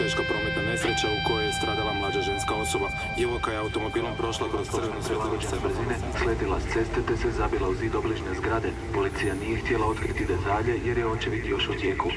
teška prometna nesreća u kojoj je stradala mlađa ženska osoba. Djevojka je automobilom prošla kroz crveno svjetlo brzine, sletila s ceste te se zabila u zid obližnje zgrade. Policija nije htjela otkriti detalje jer je očevid još u tijeku.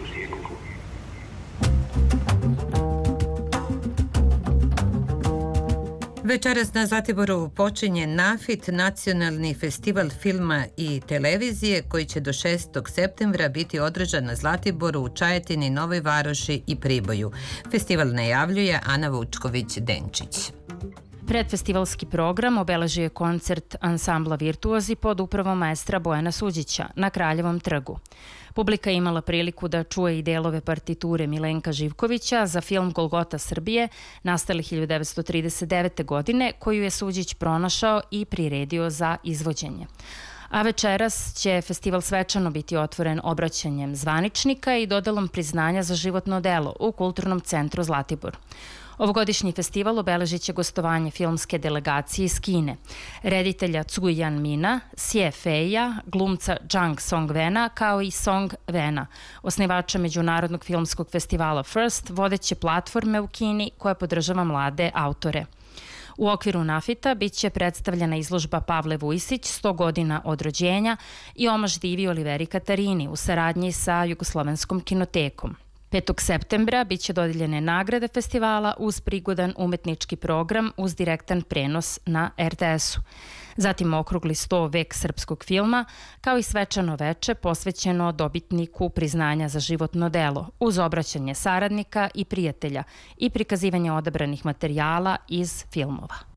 Večeras na Zlatiboru počinje NAFIT, Nacionalni festival filma i televizije, koji će do 6. septembra biti održan na Zlatiboru, u Čajetini, Novoj Varoši i Priboju. Festival najavljuje Ana Vučković-Denčić. Predfestivalski program obeležio je koncert ansambla Virtuozi pod upravom maestra Bojana Suđića na Kraljevom trgu. Publika je imala priliku da čuje i delove partiture Milenka Živkovića za film Golgota Srbije, nastali 1939. godine, koju je Suđić pronašao i priredio za izvođenje. A večeras će festival svečano biti otvoren obraćanjem zvaničnika i dodelom priznanja za životno delo u Kulturnom centru Zlatibor. Ovogodišnji festival obeležit će gostovanje filmske delegacije iz Kine, reditelja Cui Yan Mina, Xie Feia, glumca Zhang Songvena, kao i Song Vena, osnivača Međunarodnog filmskog festivala First, vodeće platforme u Kini koja podržava mlade autore. U okviru NAFIT-a bit će predstavljena izložba Pavle Vujsić, 100 godina od rođenja, i omaž Divi Oliveri Katarini u saradnji sa Jugoslovenskom kinotekom. 5. septembra bit će dodijeljene nagrade festivala uz prigodan umetnički program uz direktan prenos na RTS-u. Zatim okrugli sto Vek srpskog filma, kao i svečano veče posvećeno dobitniku priznanja za životno delo, uz obraćanje saradnika i prijatelja i prikazivanje odabranih materijala iz filmova.